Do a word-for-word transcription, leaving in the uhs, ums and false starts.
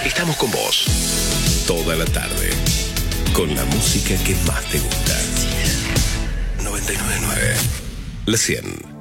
Estamos con vos toda la tarde, con la música que más te gusta. noventa y nueve punto nueve, La cien.